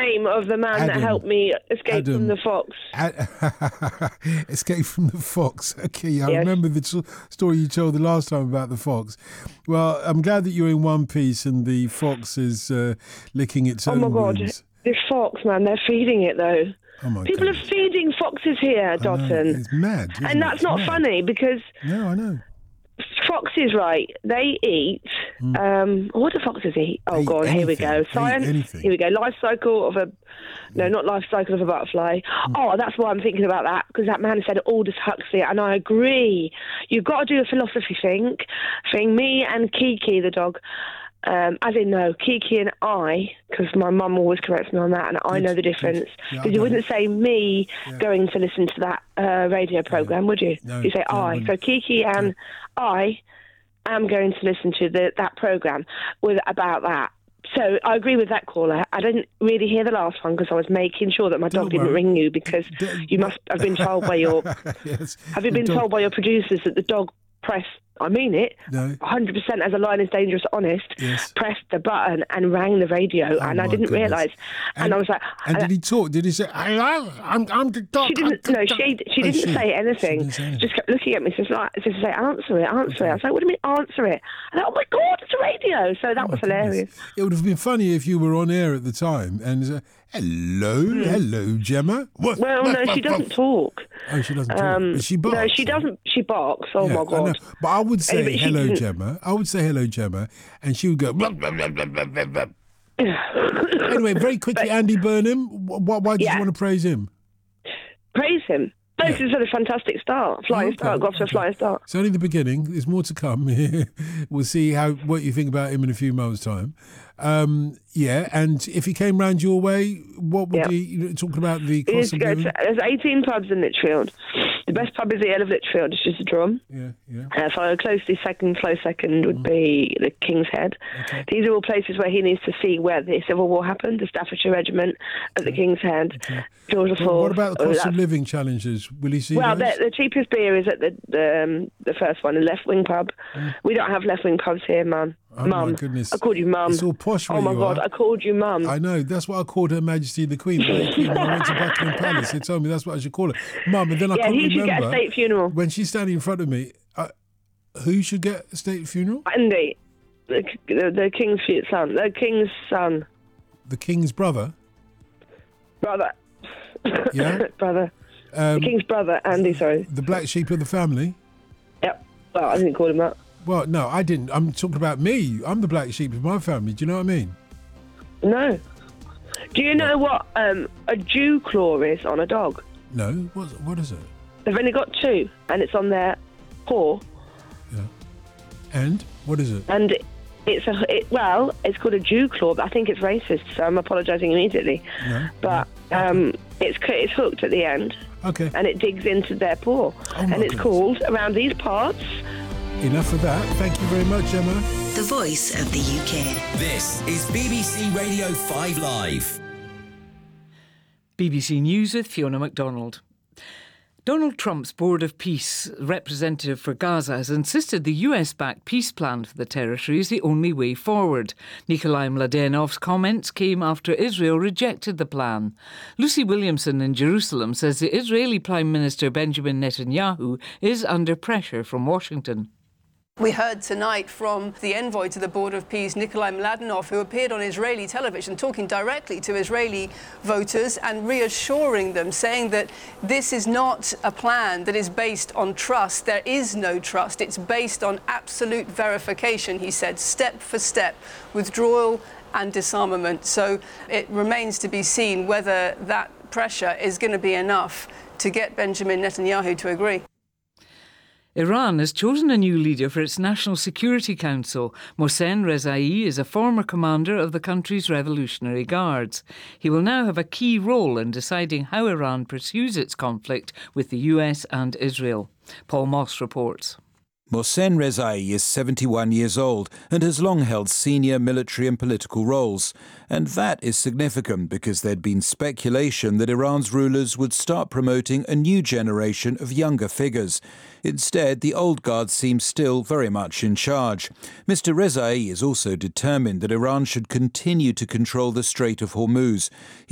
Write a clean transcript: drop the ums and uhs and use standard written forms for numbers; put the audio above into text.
name of the man that helped me escape from the fox. Escape from the fox. Okay, I remember the story you told the last time about the fox. Well, I'm glad that you're in one piece and the fox is licking its own wounds. This fox, man, they're feeding it, though. Oh my People goodness. are feeding foxes here, Dotton. It's mad, and that's not funny because... No, I know. Foxes, right, they eat... what do foxes eat? Oh, God, here we go. Science. Here we go. Life cycle of a... No, not life cycle of a butterfly. Oh, that's why I'm thinking about that, because that man said Aldous Huxley, and I agree. You've got to do a philosophy thing. Me and Kiki, the dog... Kiki and I, because my mum always corrects me on that, and I know the difference. Because you wouldn't say me going to listen to that radio programme, would you? No, you say I. So Kiki and I am going to listen to that programme about that. So I agree with that caller. I didn't really hear the last one because I was making sure that my dog didn't ring you, because you must have been told by your... Have you been told by your producers that the dog pressed... I mean it, 100% as a line is dangerous honest, pressed the button and rang the radio, and I didn't realise. And I was like... And did he talk? Did he say, hello, I'm the dog? She didn't say anything. Just kept looking at me, just to say, answer it. I was like, what do you mean, answer it? And oh my God, it's a radio. So that was hilarious. It would have been funny if you were on air at the time and hello, Gemma. Well, no, she doesn't talk. Oh, she doesn't talk. But she barks. No, she doesn't. She barks. Oh, my God. But I would say hello, Gemma. And she would go... Anyway, very quickly, Andy Burnham, why did you want to praise him? Praise him? No, this is a fantastic start. Got off to a flying start. It's only the beginning. There's more to come. We'll see what you think about him in a few moments' time. And if he came round your way, what would he... Talking about the cost of living? There's 18 pubs in Lichfield. The best pub is the Ale of Lichfield. It's just a drum. Followed closely close second would be the King's Head. Okay. These are all places where he needs to see where the Civil War happened, the Staffordshire Regiment at the King's Head. Okay. George IV. What about the cost of living challenges? Will he see those? The cheapest beer is at the first one, the Left Wing pub. We don't have Left Wing pubs here, man. Oh, my goodness. I called you Mum. It's all posh where you are. Oh, my God, I called you Mum. I know. That's what I called Her Majesty the Queen. When I went to Buckingham Palace, they told me that's what I should call her. Mum, and then I couldn't remember. He should get a state funeral. When she's standing in front of me, who should get a state funeral? Andy, the King's son. The King's son. The King's brother? Brother. Yeah? Brother. The King's brother, Andy, sorry. The black sheep of the family? Yep. Well, I didn't call him that. Well, no, I didn't. I'm talking about me. I'm the black sheep of my family. Do you know what I mean? No. Do you know what a dew claw is on a dog? No. What is it? They've only got two, and it's on their paw. Yeah. And what is it? And it's called a dew claw, but I think it's racist, so I'm apologising immediately. No. But it's hooked at the end. Okay. And it digs into their paw, and it's called around these parts. Enough of that. Thank you very much, Emma. The voice of the UK. This is BBC Radio 5 Live. BBC News with Fiona MacDonald. Donald Trump's Board of Peace representative for Gaza has insisted the US-backed peace plan for the territory is the only way forward. Nikolai Mladenov's comments came after Israel rejected the plan. Lucy Williamson in Jerusalem says the Israeli Prime Minister Benjamin Netanyahu is under pressure from Washington. We heard tonight from the envoy to the Board of Peace, Nikolai Mladenov, who appeared on Israeli television talking directly to Israeli voters and reassuring them, saying that this is not a plan that is based on trust. There is no trust. It's based on absolute verification, he said, step for step, withdrawal and disarmament. So it remains to be seen whether that pressure is going to be enough to get Benjamin Netanyahu to agree. Iran has chosen a new leader for its National Security Council. Mohsen Rezai is a former commander of the country's Revolutionary Guards. He will now have a key role in deciding how Iran pursues its conflict with the US and Israel. Paul Moss reports. Mohsen Rezai is 71 years old and has long held senior military and political roles. And that is significant because there'd been speculation that Iran's rulers would start promoting a new generation of younger figures. Instead, the old guard seems still very much in charge. Mr. Rezai is also determined that Iran should continue to control the Strait of Hormuz.